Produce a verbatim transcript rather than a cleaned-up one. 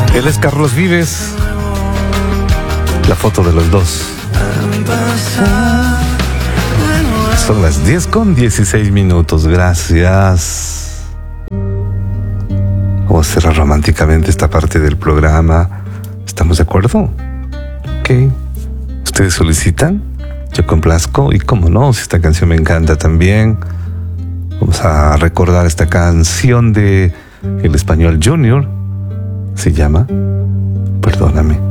Él es Carlos Vives. La foto de los dos. Son las diez con dieciséis minutos. Gracias. Vamos a cerrar románticamente esta parte del programa. ¿Estamos de acuerdo? Ok. Ustedes solicitan, yo complazco. Y cómo no, si esta canción me encanta también. Vamos a recordar esta canción de El Español Junior. Se llama Perdóname.